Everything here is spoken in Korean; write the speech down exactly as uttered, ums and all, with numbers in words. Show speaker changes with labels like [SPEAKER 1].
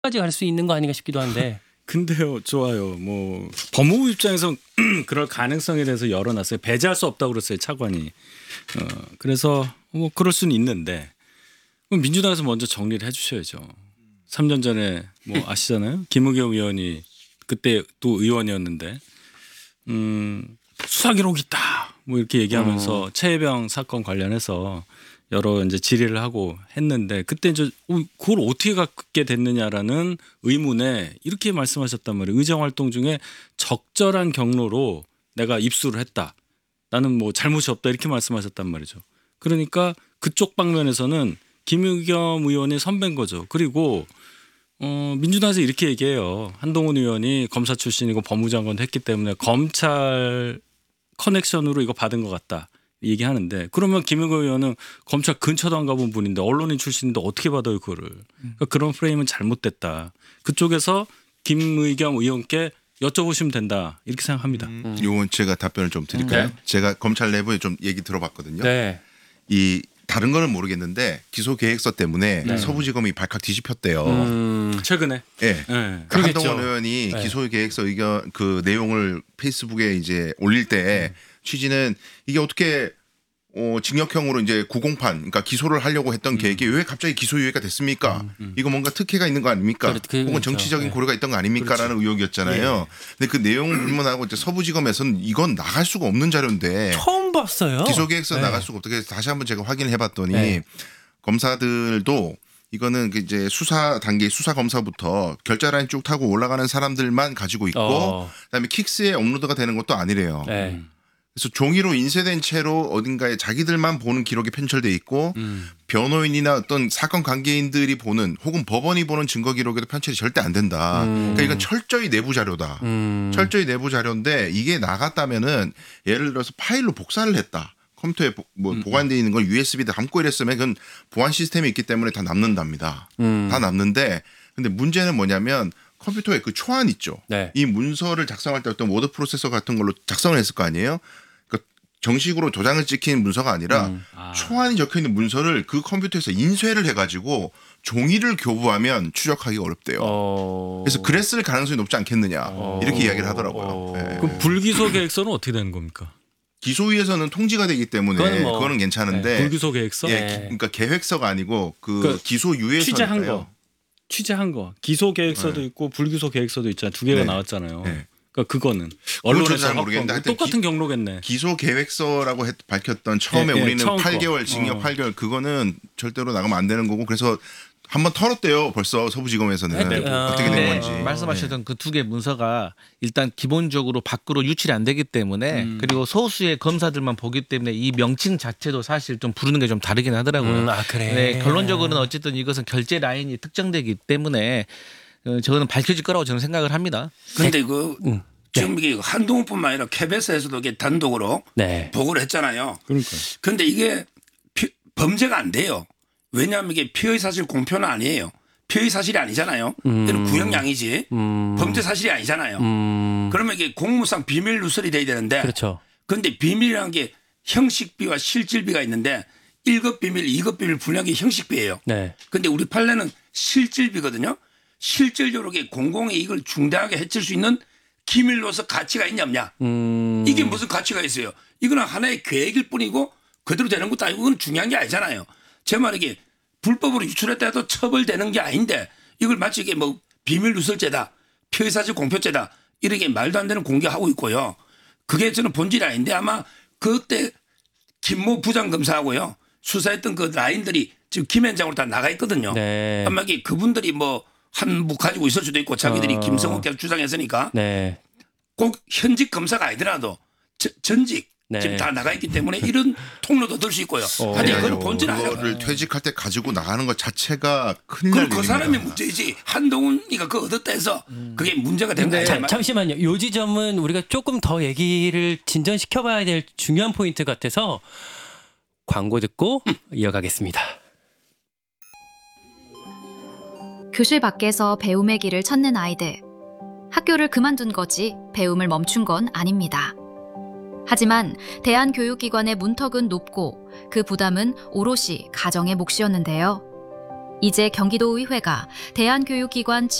[SPEAKER 1] 까지 갈 수 있는 거 아닌가 싶기도 한데.
[SPEAKER 2] 근데요, 좋아요. 뭐 법무부 입장에서 그럴 가능성에 대해서 열어놨어요. 배제할 수 없다고 그랬어요, 차관이. 어, 그래서 뭐 그럴 수는 있는데 민주당에서 먼저 정리를 해주셔야죠. 삼 년 전에 뭐 아시잖아요. 김의겸 의원이 그때 또 의원이었는데 음, 수사 기록이 있다. 뭐 이렇게 얘기하면서 음. 최혜병 사건 관련해서 여러 이제 질의를 하고 했는데 그때 이제 그걸 어떻게 갖게 됐느냐라는 의문에 이렇게 말씀하셨단 말이에요. 의정 활동 중에 적절한 경로로 내가 입수를 했다. 나는 뭐 잘못이 없다 이렇게 말씀하셨단 말이죠. 그러니까 그쪽 방면에서는 김의겸 의원이 선배인 거죠. 그리고 어, 민주당에서 이렇게 얘기해요. 한동훈 의원이 검사 출신이고 법무장관도 했기 때문에 검찰 커넥션으로 이거 받은 것 같다. 얘기하는데 그러면 김의겸 의원은 검찰 근처도 안 가본 분인데 언론인 출신인데 어떻게 받아요 그거를. 그러니까 그런 프레임은 잘못됐다. 그쪽에서 김의겸 의원께 여쭤보시면 된다 이렇게 생각합니다.
[SPEAKER 3] 음. 이건 제가 답변을 좀 드릴까요? 네. 제가 검찰 내부에 좀 얘기 들어봤거든요. 네. 이 다른 거는 모르겠는데 기소 계획서 때문에 네. 서부지검이 발칵 뒤집혔대요.
[SPEAKER 2] 음, 최근에.
[SPEAKER 3] 네. 네. 그러니까 한동훈 의원이 네. 기소 계획서 의견 그 내용을 페이스북에 이제 올릴 때 음. 취지는 이게 어떻게 어, 징역형으로 이제 구공판, 그러니까 기소를 하려고 했던 음. 계획이 왜 갑자기 기소유예가 됐습니까? 음, 음. 이거 뭔가 특혜가 있는 거 아닙니까? 그렇, 그, 혹은 정치적인 네. 고려가 있던 거 아닙니까?라는 의혹이었잖아요. 예. 근데 그 내용을 불문하고 이제 서부지검에서는 이건 나갈 수가 없는 자료인데
[SPEAKER 1] 처음 봤어요.
[SPEAKER 3] 기소계획서 네. 나갈 수가 없다. 그래서 다시 한번 제가 확인을 해봤더니 네. 검사들도 이거는 이제 수사 단계 수사 검사부터 결자 라인 쭉 타고 올라가는 사람들만 가지고 있고 어. 그다음에 킥스에 업로드가 되는 것도 아니래요. 네. 그래서 종이로 인쇄된 채로 어딘가에 자기들만 보는 기록이 편철돼 있고 음. 변호인이나 어떤 사건 관계인들이 보는 혹은 법원이 보는 증거 기록에도 편철이 절대 안 된다. 음. 그러니까 이건 철저히 내부 자료다. 음. 철저히 내부 자료인데 이게 나갔다면은 예를 들어서 파일로 복사를 했다. 컴퓨터에 뭐 음. 보관되어 있는 걸 유에스비에 담고 이랬으면 그건 보안 시스템이 있기 때문에 다 남는답니다. 음. 다 남는데 근데 문제는 뭐냐면 컴퓨터에 그 초안 있죠. 네. 이 문서를 작성할 때 어떤 워드 프로세서 같은 걸로 작성을 했을 거 아니에요. 그러니까 정식으로 도장을 찍힌 문서가 아니라 음. 아. 초안이 적혀 있는 문서를 그 컴퓨터에서 인쇄를 해가지고 종이를 교부하면 추적하기가 어렵대요. 어. 그래서 그랬을 가능성이 높지 않겠느냐 어. 이렇게 이야기를 하더라고요.
[SPEAKER 2] 어. 네. 그럼 불기소 계획서는 어떻게 되는 겁니까?
[SPEAKER 3] 기소위에서는 통지가 되기 때문에 그거는, 뭐, 그거는 괜찮은데
[SPEAKER 2] 네. 불기소 계획서?
[SPEAKER 3] 예, 네. 그러니까 계획서가 아니고 그 그러니까 기소유예서니까요.
[SPEAKER 2] 취재한 거. 취재한 거. 기소 계획서도 네. 있고 불기소 계획서도 있잖아요. 두 개가 네. 나왔잖아요. 네. 그러니까 그거는 언론에서 잘 모르겠는데 똑같은 기, 경로겠네.
[SPEAKER 3] 기소 계획서라고 했, 밝혔던 처음에 네, 우리는 네, 팔 개월 징역 어. 팔 개월 그거는 절대로 나가면 안 되는 거고 그래서 한번 털었대요. 벌써 서부지검에서는 네, 네. 어떻게 된
[SPEAKER 4] 네.
[SPEAKER 3] 건지.
[SPEAKER 4] 말씀하셨던 그 두 개 문서가 일단 기본적으로 밖으로 유출이 안 되기 때문에 음. 그리고 소수의 검사들만 보기 때문에 이 명칭 자체도 사실 좀 부르는 게 좀 다르긴 하더라고요. 음, 아, 그래. 네, 결론적으로는 어쨌든 이것은 결제 라인이 특정되기 때문에 저는 밝혀질 거라고 저는 생각을 합니다.
[SPEAKER 5] 그런데 그 음. 지금 이게 한동훈뿐만 아니라 케이비에스에서도 이게 단독으로 네. 보고를 했잖아요.
[SPEAKER 2] 그러니까.
[SPEAKER 5] 그런데 이게 피, 범죄가 안 돼요. 왜냐하면 이게 피의 사실 공표는 아니에요. 피의 사실이 아니잖아요.
[SPEAKER 1] 음.
[SPEAKER 5] 이건 구형량이지 음. 범죄 사실이 아니잖아요.
[SPEAKER 1] 음.
[SPEAKER 5] 그러면 이게 공무상 비밀 누설이 돼야 되는데
[SPEAKER 1] 그렇죠.
[SPEAKER 5] 그런데 비밀이라는 게 형식비와 실질비가 있는데 일 급 비밀, 이 급 비밀 분류한 게 형식비예요.
[SPEAKER 1] 네.
[SPEAKER 5] 그런데 우리 판례는 실질비거든요. 실질적으로 공공의 이익을 중대하게 해칠 수 있는 기밀로서 가치가 있냐 없냐.
[SPEAKER 1] 음.
[SPEAKER 5] 이게 무슨 가치가 있어요. 이거는 하나의 계획일 뿐이고 그대로 되는 것도 아니고 그건 중요한 게 아니잖아요. 제 말은 이게 불법으로 유출했다 해도 처벌되는 게 아닌데 이걸 마치 이게 뭐 비밀 누설죄다. 피의사실 공표죄다. 이렇게 말도 안 되는 공개하고 있고요. 그게 저는 본질이 아닌데 아마 그때 김모 부장검사하고요. 수사했던 그 라인들이 지금 김현장으로 다 나가 있거든요.
[SPEAKER 1] 네.
[SPEAKER 5] 아마 이게 그분들이 뭐 한 무 가지고 있을 수도 있고 자기들이
[SPEAKER 1] 어.
[SPEAKER 5] 김성욱께서 주장했으니까
[SPEAKER 1] 네.
[SPEAKER 5] 꼭 현직 검사가 아니더라도 저, 전직
[SPEAKER 1] 네.
[SPEAKER 5] 지금 다 나가 있기 때문에 이런 통로도 들 수 있고요.
[SPEAKER 1] 어.
[SPEAKER 5] 아니 그건 본질 아니라고.
[SPEAKER 3] 그거를 퇴직할 때 가지고 나가는 것 자체가 큰일 날
[SPEAKER 5] 그건 그 사람이 문제이지 한동훈이가 그거 얻었다 해서 음. 그게 문제가 된 거예요.
[SPEAKER 1] 자, 잠시만요. 요 지점은 우리가 조금 더 얘기를 진전시켜봐야 될 중요한 포인트 같아서 광고 듣고 음. 이어가겠습니다.
[SPEAKER 6] 교실 밖에서 배움의 길을 찾는 아이들. 학교를 그만둔 거지 배움을 멈춘 건 아닙니다. 하지만 대한교육기관의 문턱은 높고 그 부담은 오롯이 가정의 몫이었는데요. 이제 경기도의회가 대한교육기관